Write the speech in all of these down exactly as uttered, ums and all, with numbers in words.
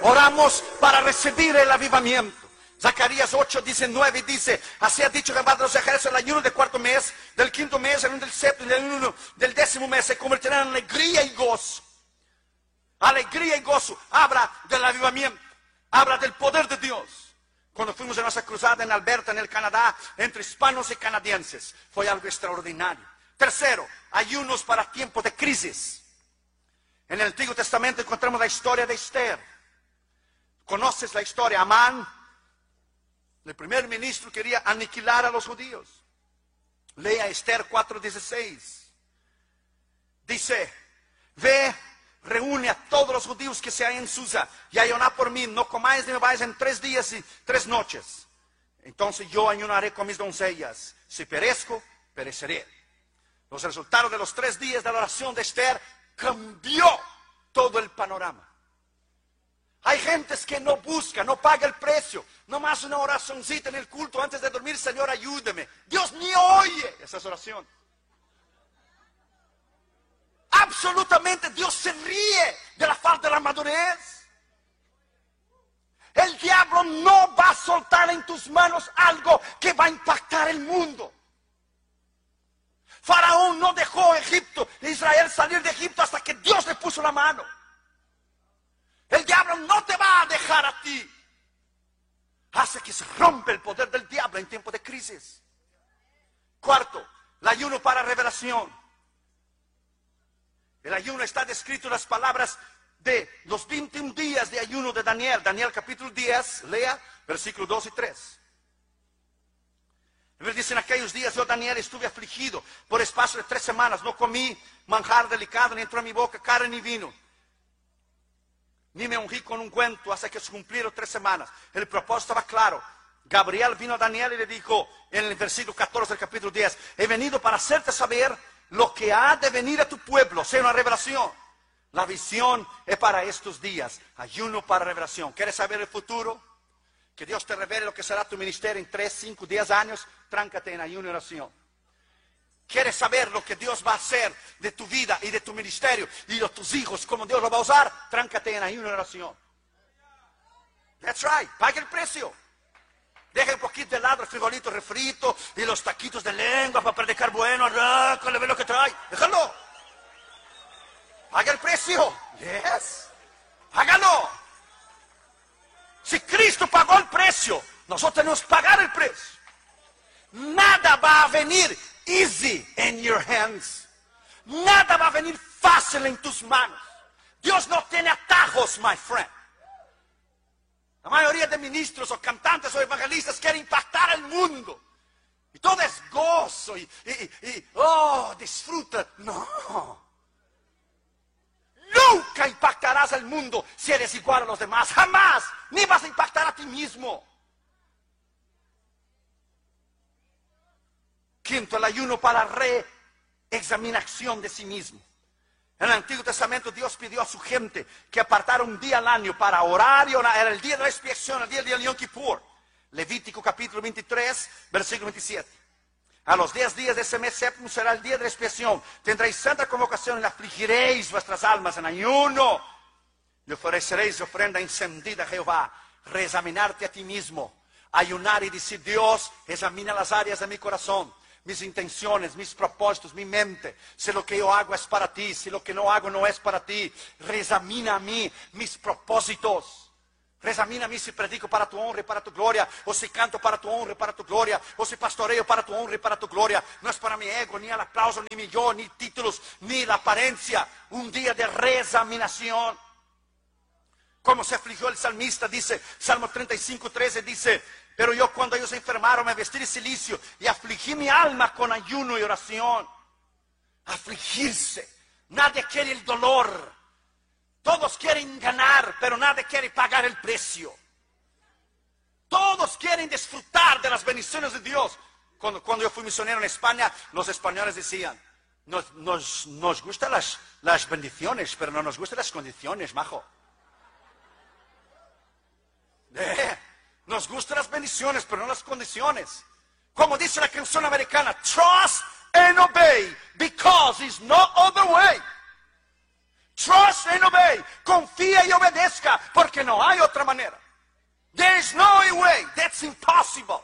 Oramos para recibir el avivamiento. Zacarías ocho, diecinueve dice: así ha dicho Jehová de los ejércitos, el ayuno del cuarto mes, del quinto mes, el ayuno del séptimo, del ayuno del décimo mes se convertirá en alegría y gozo. Alegría y gozo. Habla del avivamiento, habla del poder de Dios. Cuando fuimos a nuestra cruzada en Alberta, en el Canadá, entre hispanos y canadienses, fue algo extraordinario. Tercero, ayunos para tiempos de crisis. En el Antiguo Testamento encontramos la historia de Esther. ¿Conoces la historia? Amán, el primer ministro, quería aniquilar a los judíos. Lea Esther cuatro dieciséis. Dice: ve, reúne a todos los judíos que se hay en Susa y ayuná por mí. No comáis ni bebáis en tres días y tres noches. Entonces yo ayunaré con mis doncellas. Si perezco, pereceré. Los resultados de los tres días de la oración de Esther cambió todo el panorama. Hay gentes que no buscan, no paga el precio. Nomás una oracioncita en el culto antes de dormir: Señor, ayúdame. Dios ni oye esas oraciones. Absolutamente, Dios se ríe de la falta de la madurez. El diablo no va a soltar en tus manos algo que va a impactar el mundo. Faraón no dejó a Egipto, Israel salir de Egipto hasta que Dios le puso la mano. El diablo no te va a dejar a ti. Hace que se rompe el poder del diablo en tiempo de crisis. Cuarto, el ayuno para revelación. El ayuno está descrito en las palabras de los veintiún días de ayuno de Daniel. Daniel capítulo diez, lea versículos dos y tres. Dice: en aquellos días yo, Daniel, estuve afligido por espacio de tres semanas. No comí manjar delicado, ni entró en mi boca carne ni vino, ni me ungí con ungüento hasta que se cumplieron tres semanas. El propósito estaba claro. Gabriel vino a Daniel y le dijo en el versículo catorce del capítulo diez: he venido para hacerte saber lo que ha de venir a tu pueblo. O sea, una revelación. La visión es para estos días. Ayuno para revelación. ¿Quieres saber el futuro? Que Dios te revele lo que será tu ministerio en tres, cinco, diez años. Tráncate en ayuno y oración. ¿Quieres saber lo que Dios va a hacer de tu vida y de tu ministerio y de tus hijos, cómo Dios lo va a usar? Tráncate en ayuno y oración. That's right. Paga el precio. Deja un poquito de lado el frijolito refrito y los taquitos de lengua para predicar bueno. Arráncale, ve lo que trae. Déjalo. Paga el precio. Yes. Hágalo. Si Cristo pagó el precio, nosotros tenemos que pagar el precio. Nada va a venir easy in your hands. Nada va a venir fácil en tus manos. Dios no tiene atajos, my friend. La mayoría de ministros o cantantes o evangelistas quieren impactar al mundo. Y todo es gozo y, y, y oh, disfruta. No. Nunca impactarás al mundo si eres igual a los demás. Jamás. Ni vas a impactar a ti mismo. Quinto, el ayuno para reexaminación de sí mismo. En el Antiguo Testamento Dios pidió a su gente que apartara un día al año para orar y orar. Era el día de la expiación, el día del Yom Kippur. Levítico capítulo veintitrés, versículo veintisiete. A los diez días de ese mes séptimo será el día de la expiación. Tendréis santa convocación y afligiréis vuestras almas en ayuno. Y ofreceréis ofrenda encendida a Jehová. Reexaminarte a ti mismo. Ayunar y decir: Dios, examina las áreas de mi corazón, mis intenciones, mis propósitos, mi mente. Si lo que yo hago es para ti, si lo que no hago no es para ti. Reexamina a mí mis propósitos. Reexamina a mí si predico para tu honra y para tu gloria, o si canto para tu honra y para tu gloria, o si pastoreo para tu honra y para tu gloria. No es para mi ego, ni el aplauso, ni mi yo, ni títulos, ni la apariencia. Un día de reexaminación. Como se afligió el salmista, dice Salmo treinta y cinco, trece, dice: pero yo cuando ellos se enfermaron me vestí de cilicio y afligí mi alma con ayuno y oración. Afligirse. Nadie quiere el dolor. Todos quieren ganar, pero nadie quiere pagar el precio. Todos quieren disfrutar de las bendiciones de Dios. Cuando, cuando yo fui misionero en España, los españoles decían: nos, nos, nos gustan las, las bendiciones, pero no nos gustan las condiciones, majo. Eh, nos gustan las bendiciones, pero no las condiciones. Como dice la canción americana: trust and obey, because there's no other way. Trust and obey. Confía y obedezca, porque no hay otra manera. There is no way. That's impossible.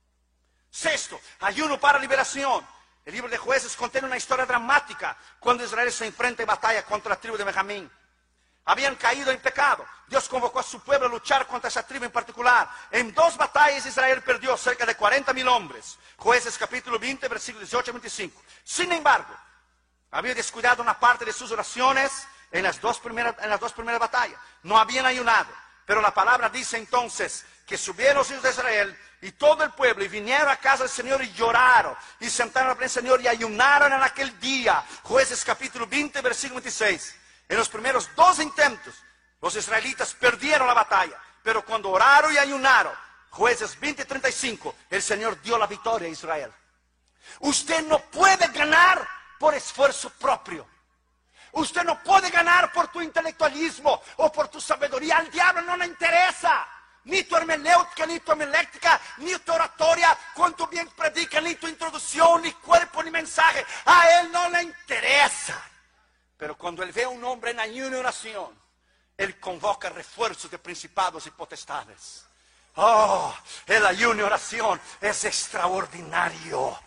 Sexto, ayuno para liberación. El libro de Jueces contiene una historia dramática cuando Israel se enfrenta en batalla contra la tribu de Benjamín. Habían caído en pecado. Dios convocó a su pueblo a luchar contra esa tribu en particular. En dos batallas Israel perdió cerca de cuarenta mil hombres. Jueces capítulo veinte, versículos dieciocho a veinticinco. Sin embargo, había descuidado una parte de sus oraciones en las dos primeras, en las dos primeras batallas. No habían ayunado. Pero la palabra dice entonces que subieron los hijos de Israel y todo el pueblo y vinieron a casa del Señor y lloraron y sentaron al Señor y ayunaron en aquel día. Jueces capítulo veinte, versículo veintiséis. En los primeros dos intentos, los israelitas perdieron la batalla. Pero cuando oraron y ayunaron, Jueces veinte, treinta y cinco, el Señor dio la victoria a Israel. Usted no puede ganar por esfuerzo propio. Usted no puede ganar por tu intelectualismo o por tu sabiduría. Al diablo no le interesa. Ni tu hermenéutica, ni tu homilética, ni tu oratoria, cuánto bien predica, ni tu introducción, ni cuerpo, ni mensaje. A él no le interesa. Pero cuando él ve a un hombre en ayuno y oración, él convoca refuerzos de principados y potestades. Oh, el ayuno y oración es extraordinario.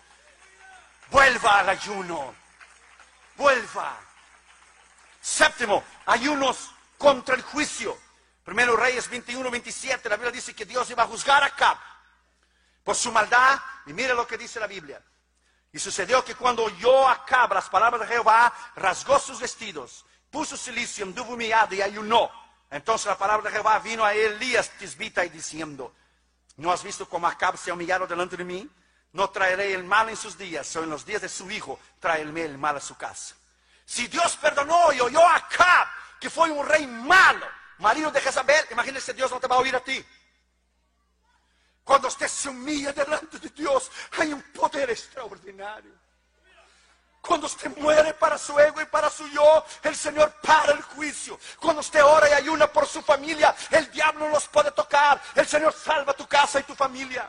Vuelva al ayuno. Vuelva. Séptimo, ayunos contra el juicio. Primero Reyes veintiuno, veintisiete, la Biblia dice que Dios iba a juzgar a Acab por su maldad. Y mire lo que dice la Biblia. Y sucedió que cuando oyó Acab las palabras de Jehová, rasgó sus vestidos, puso cilicio, anduvo humillado y ayunó. Entonces la palabra de Jehová vino a Elías tisbita y diciendo: ¿no has visto cómo Acab se ha humillado delante de mí? No traeré el mal en sus días, o en los días de su hijo traeré el mal a su casa. Si Dios perdonó y oyó a Acab, que fue un rey malo, marido de Jezabel, imagínese, Dios no te va a oír a ti. Cuando usted se humilla delante de Dios, hay un poder extraordinario. Cuando usted muere para su ego y para su yo, el Señor para el juicio. Cuando usted ora y ayuna por su familia, el diablo no los puede tocar. El Señor salva tu casa y tu familia.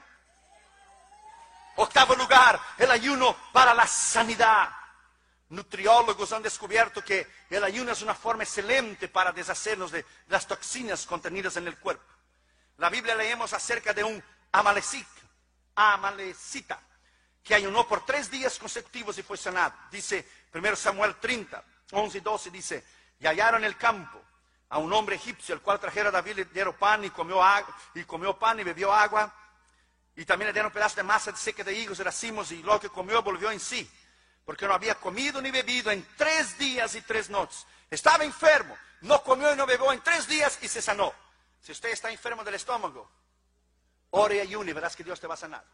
Octavo lugar, el ayuno para la sanidad. Nutriólogos han descubierto que el ayuno es una forma excelente para deshacernos de las toxinas contenidas en el cuerpo. La Biblia leemos acerca de un amalecita, amalecita que ayunó por tres días consecutivos y fue sanado. Dice primero Samuel treinta, once y doce, dice: y hallaron en el campo a un hombre egipcio, el cual trajera a David, le dieron pan y comió, agua, y comió pan y bebió agua. Y también le dieron pedazos de masa seca de higos y racimos, y lo que comió volvió en sí, porque no había comido ni bebido en tres días y tres noches. Estaba enfermo, no comió y no bebió en tres días y se sanó. Si usted está enfermo del estómago, ore y ayune y verás que Dios te va a sanar.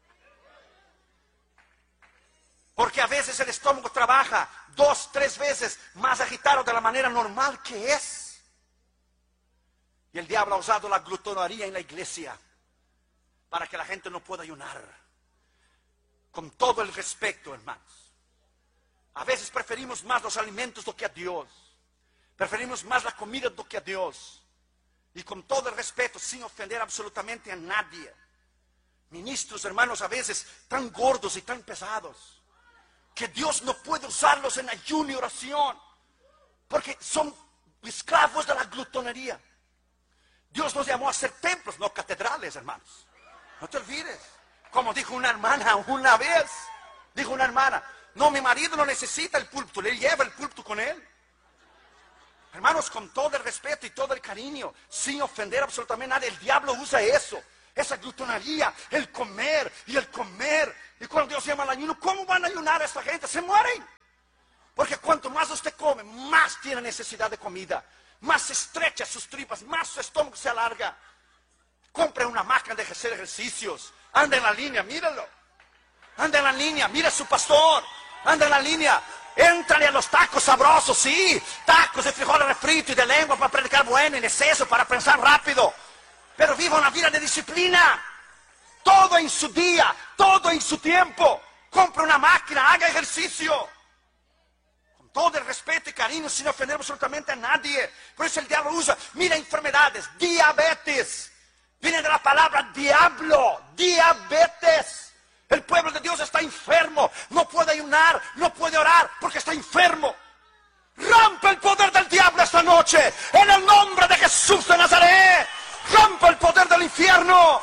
Porque a veces el estómago trabaja dos, tres veces más agitado de la manera normal que es. Y el diablo ha usado la glutonería en la iglesia para que la gente no pueda ayunar. Con todo el respeto, hermanos. A veces preferimos más los alimentos do que a Dios. Preferimos más la comida do que a Dios. Y con todo el respeto, sin ofender absolutamente a nadie. Ministros, hermanos, a veces tan gordos y tan pesados, que Dios no puede usarlos en ayuno y oración, porque son esclavos de la glutonería. Dios nos llamó a ser templos, no catedrales, hermanos. No te olvides. Como dijo una hermana una vez, dijo una hermana: no, mi marido no necesita el púlpito, le lleva el púlpito con él. Hermanos, con todo el respeto y todo el cariño, sin ofender absolutamente a nadie, el diablo usa eso, esa glutonería, el comer y el comer. Y cuando Dios llama al ayuno, ¿cómo van a ayunar a esta gente? Se mueren. Porque cuanto más usted come, más tiene necesidad de comida, más se estrecha sus tripas, más su estómago se alarga. Compre una máquina de hacer ejercicios, anda en la línea, míralo. Anda en la línea, mira a su pastor, anda en la línea. Éntrale a los tacos sabrosos, sí, tacos de frijoles refritos y de lengua para predicar bueno, en exceso, para pensar rápido. Pero viva una vida de disciplina. Todo en su día, todo en su tiempo. Compre una máquina, haga ejercicio. Con todo el respeto y cariño, sin ofender absolutamente a nadie. Por eso el diablo usa, mira, enfermedades, diabetes. Viene de la palabra diablo, diabetes. El pueblo de Dios está enfermo, no puede ayunar, no puede orar porque está enfermo. Rompe el poder del diablo esta noche. En el nombre de Jesús de Nazaret. Rompe el poder del infierno.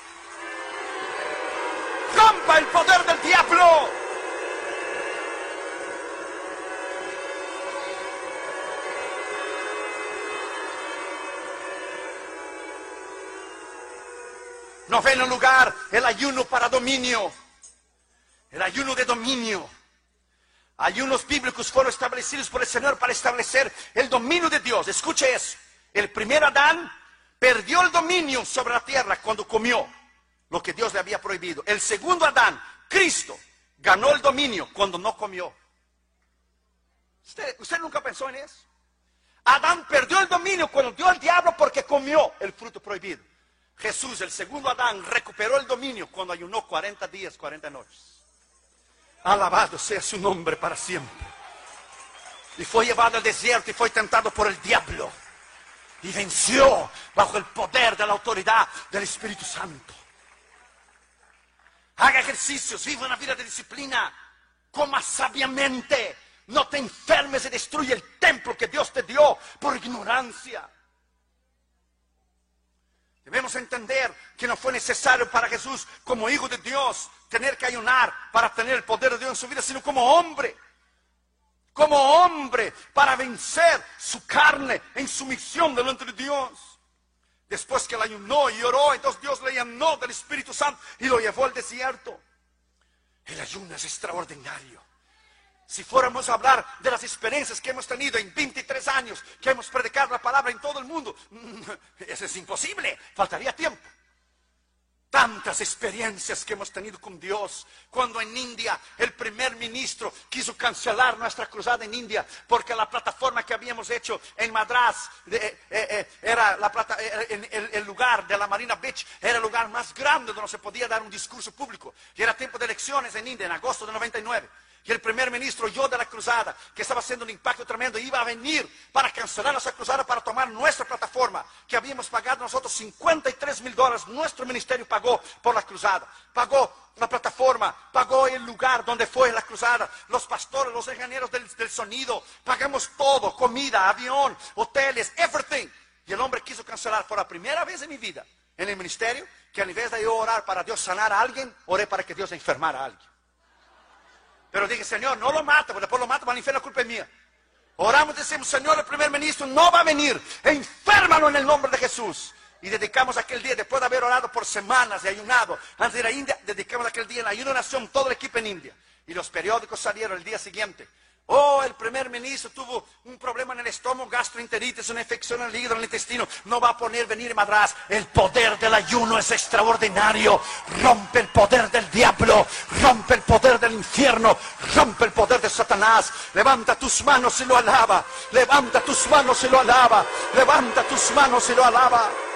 Rompa el poder del diablo. Noveno lugar, el ayuno para dominio. El ayuno de dominio. Ayunos bíblicos fueron establecidos por el Señor para establecer el dominio de Dios. Escuche eso. El primer Adán perdió el dominio sobre la tierra cuando comió lo que Dios le había prohibido. El segundo Adán, Cristo, ganó el dominio cuando no comió. ¿Usted, usted nunca pensó en eso? Adán perdió el dominio cuando dio al diablo porque comió el fruto prohibido. Jesús, el segundo Adán, recuperó el dominio cuando ayunó cuarenta días, cuarenta noches. Alabado sea su nombre para siempre. Y fue llevado al desierto y fue tentado por el diablo. Y venció bajo el poder de la autoridad del Espíritu Santo. Haga ejercicios, viva una vida de disciplina. Coma sabiamente. No te enfermes y destruye el templo que Dios te dio por ignorancia. Debemos entender que no fue necesario para Jesús, como hijo de Dios, tener que ayunar para tener el poder de Dios en su vida, sino como hombre. Como hombre, para vencer su carne en sumisión delante de Dios. Después que él ayunó y oró, entonces Dios le llenó del Espíritu Santo y lo llevó al desierto. El ayuno es extraordinario. Si fuéramos a hablar de las experiencias que hemos tenido en veintitrés años, que hemos predicado la palabra en todo el mundo, eso es imposible, faltaría tiempo. Tantas experiencias que hemos tenido con Dios. Cuando en India el primer ministro quiso cancelar nuestra cruzada en India, porque la plataforma que habíamos hecho en Madras, eh, eh, eh, era la plata, eh, el, el, el lugar de la Marina Beach, era el lugar más grande donde se podía dar un discurso público. Y era tiempo de elecciones en India, en agosto de noventa y nueve. Y el primer ministro oyó de la cruzada, que estaba haciendo un impacto tremendo, iba a venir para cancelar esa cruzada, para tomar nuestra plataforma, que habíamos pagado nosotros cincuenta y tres mil dólares, nuestro ministerio pagó por la cruzada, pagó la plataforma, pagó el lugar donde fue la cruzada, los pastores, los ingenieros del, del sonido, pagamos todo, comida, avión, hoteles, everything. Y el hombre quiso cancelar por la primera vez en mi vida, en el ministerio, que en vez de yo orar para Dios sanar a alguien, oré para que Dios enfermara a alguien. Pero dije, Señor, no lo mata, porque después lo mata, para el infierno, la culpa es mía. Oramos y decimos, Señor, el primer ministro no va a venir, enférmalo en el nombre de Jesús. Y dedicamos aquel día, después de haber orado por semanas y ayunado, antes de ir a India, dedicamos aquel día en ayuno de nación, todo el equipo en India. Y los periódicos salieron el día siguiente. Oh, el primer ministro tuvo un problema en el estómago, gastroenteritis, una infección en el hígado, en el intestino. No va a poder venir a Madras. El poder del ayuno es extraordinario. Rompe el poder del diablo. Rompe el poder del infierno. Rompe el poder de Satanás. Levanta tus manos y lo alaba. Levanta tus manos y lo alaba. Levanta tus manos y lo alaba.